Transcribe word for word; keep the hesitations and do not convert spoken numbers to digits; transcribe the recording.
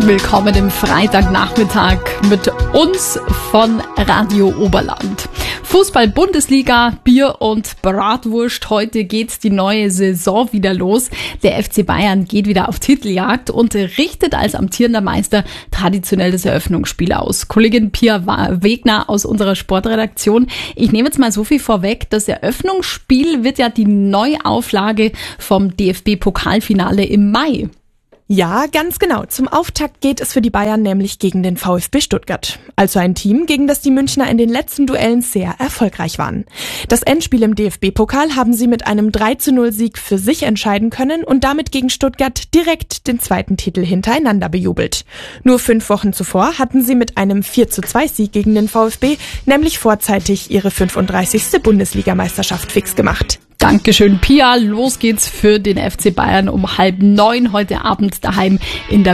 Willkommen im Freitagnachmittag mit uns von Radio Oberland. Fußball-Bundesliga, Bier und Bratwurst. Heute geht die neue Saison wieder los. Der F C Bayern geht wieder auf Titeljagd und richtet als amtierender Meister traditionell das Eröffnungsspiel aus. Kollegin Pia Wegner aus unserer Sportredaktion. Ich nehme jetzt mal so viel vorweg. Das Eröffnungsspiel wird ja die Neuauflage vom D F B-Pokalfinale im Mai. Ja, ganz genau. Zum Auftakt geht es für die Bayern nämlich gegen den VfB Stuttgart. Also ein Team, gegen das die Münchner in den letzten Duellen sehr erfolgreich waren. Das Endspiel im D F B-Pokal haben sie mit einem drei zu null Sieg für sich entscheiden können und damit gegen Stuttgart direkt den zweiten Titel hintereinander bejubelt. Nur fünf Wochen zuvor hatten sie mit einem vier zu zwei Sieg gegen den VfB nämlich vorzeitig ihre fünfunddreißigste Bundesligameisterschaft fix gemacht. Dankeschön, Pia. Los geht's für den F C Bayern um halb neun heute Abend daheim in der